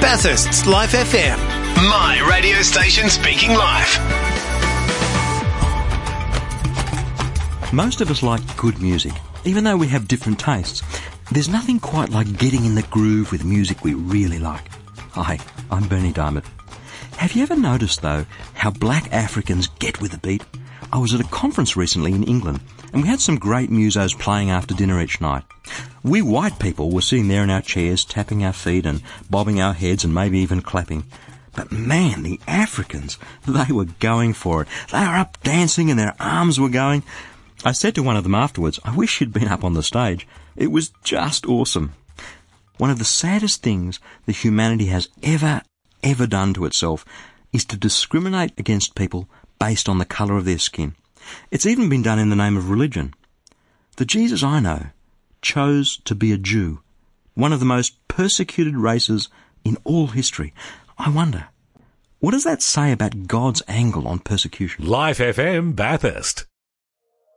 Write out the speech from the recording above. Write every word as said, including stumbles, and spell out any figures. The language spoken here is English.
Bathurst's Life F M. My radio station speaking live. Most of us like good music, even though we have different tastes. There's nothing quite like getting in the groove with music we really like. Hi, I'm Bernie Diamond. Have you ever noticed, though, how black Africans get with the beat? I was at a conference recently in England, and we had some great musos playing after dinner each night. We white people were sitting there in our chairs, tapping our feet and bobbing our heads and maybe even clapping. But man, the Africans, they were going for it. They were up dancing and their arms were going. I said to one of them afterwards, I wish you'd been up on the stage. It was just awesome. One of the saddest things that humanity has ever, ever done to itself is to discriminate against people based on the colour of their skin. It's even been done in the name of religion. The Jesus I know chose to be a Jew, one of the most persecuted races in all history. I wonder, what does that say about God's angle on persecution? Life F M Bathurst.